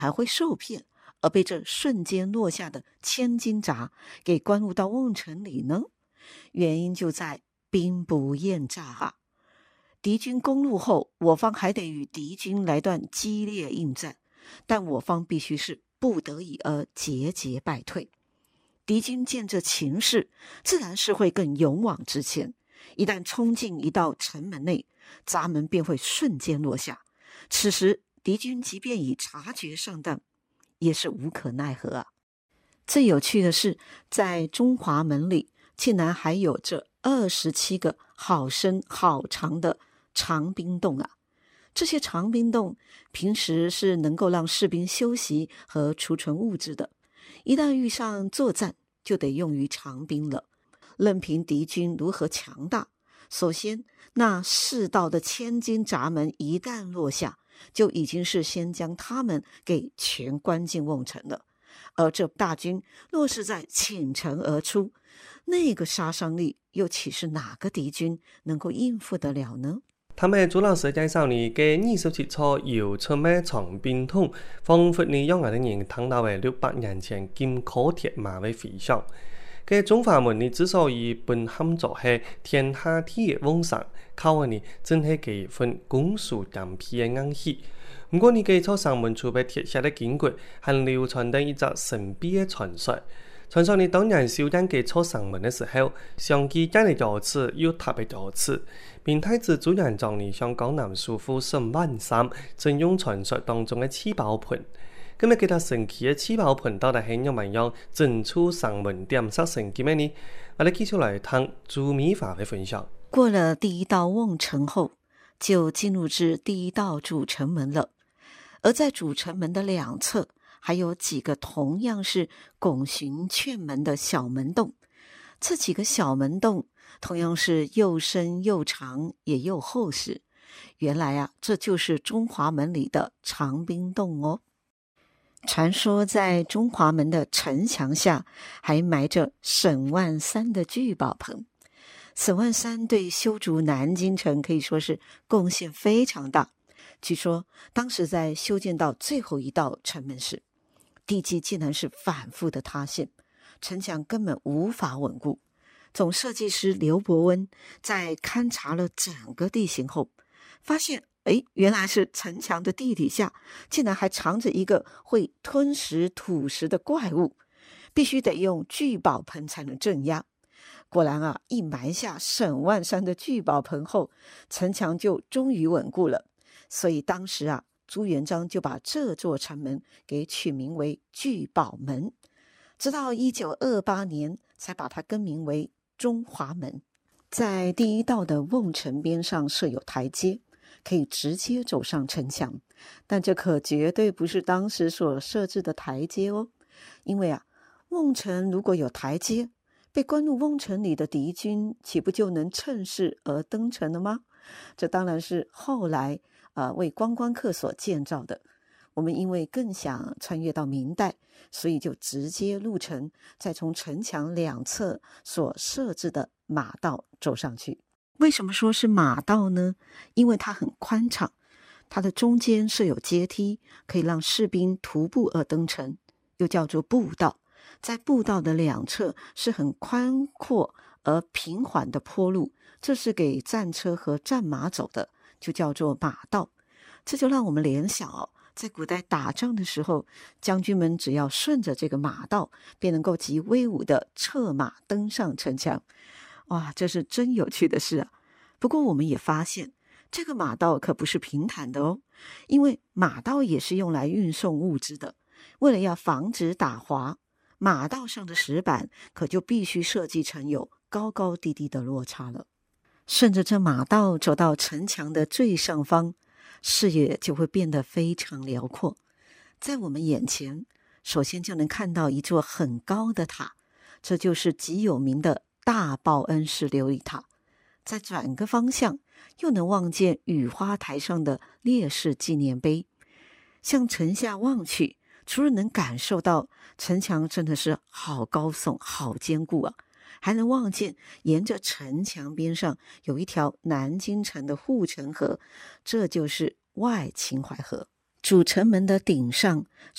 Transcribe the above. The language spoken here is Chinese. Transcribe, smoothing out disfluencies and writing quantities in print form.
还会受骗，而被这瞬间落下的千斤闸给关入到瓮城里呢？原因就在兵不厌诈啊！敌军攻入后，我方还得与敌军来段激烈应战，但我方必须是不得已而节节败退。敌军见这情势，自然是会更勇往直前。一旦冲进一道城门内，闸门便会瞬间落下。此时敌军即便已察觉上当，也是无可奈何啊。最有趣的是，在中华门里竟然还有这27个好深好长的长兵洞啊！这些长兵洞平时是能够让士兵休息和储存物资的，一旦遇上作战，就得用于长兵了。任凭敌军如何强大，首先那4道的千斤闸门一旦落下，就已经是先将他们给全关进瓮城了。而这大军若是在倾城而出，那个杀伤力又岂是哪个敌军能够应付得了呢？ 他们主流世界上嘅27座搖出嘅長邊筒，仿佛你讓我的人睇到嘅600年前金科鐵馬嘅飛翔。嘅中華門之所以被喊做係天下第一瓮城，靠嘅真係幾份公數嚴皮嘅硬氣。不過你嘅初上門處被鐵下的經過，還流傳着一則神秘嘅傳說。傳說當年小丹嘅初上門的時候，上機間的多次又特別多次。明太子朱元璋向江南蘇府沈萬三徵用傳說當中嘅七寶盆。咁咪其他神奇嘅七寶盆到底係點樣整出上門點殺神奇咩呢？我哋繼續來聽朱米法嘅分享。 過了第一道瓮城後，就進入至第一道主城門了。而在主城門的兩側，還有幾個同樣是拱形券門的小門洞。這幾個小門洞同樣是又深又長也又厚實。原來啊，這就是中華門裡的長兵洞哦。傳說在中華門的城牆下還埋着沈萬三的聚寶盆。沈萬三對修築南京城可以說是貢獻非常大。據說當時在修建到最後一道城門時，地基竟然是反覆的塌陷，城牆根本無法穩固。總設計師劉伯溫在勘察了整個地形後，發現原來是城牆的地底下竟然還藏着一個會吞食土石的怪物，必須得用聚寶盆才能鎮壓。果然啊，一埋下沈萬三的聚寶盆後，城牆就終於穩固了。所以當時啊，朱元璋就把這座城門給取名為聚寶門，直到1928年才把它更名為中華門。在第一道的瓮城邊上設有台階，可以直接走上城牆，但這可絕對不是當時所設置的台階哦。因為啊，瓮城如果有台階，被關入瓮城裡的敵軍豈不就能趁勢而登城了嗎？這當然是後來為觀光客所建造的。我們因為更想穿越到明代，所以就直接入城，再從城牆兩側所設置的馬道走上去。為什麼說是馬道呢？因為它很寬敞，它的中間設有階梯，可以讓士兵徒步而登城，又叫做步道。在步道的兩側是很寬闊而平緩的坡路，這是給戰車和戰馬走的，就叫做馬道。這就讓我們聯想在古代打仗的時候，將軍們只要順着這個馬道，便能夠極威武的策馬登上城牆。哇，這是真有趣的事啊！不過我們也發現，這個馬道可不是平坦的哦，因為馬道也是用來運送物資的。為了要防止打滑，馬道上的石板可就必須設計成有高高低低的落差了。順着這馬道走到城牆的最上方，視野就會變得非常遼闊。在我們眼前，首先就能看到一座很高的塔，這就是極有名的大報恩式琉璃塔。再轉個方向，又能望見雨花台上的烈士紀念碑。向城下望去，除了能感受到城牆真的是好高聳、好堅固啊，還能望見沿着城牆邊上有一條南京城的護城河，這就是外秦淮河。主城門的頂上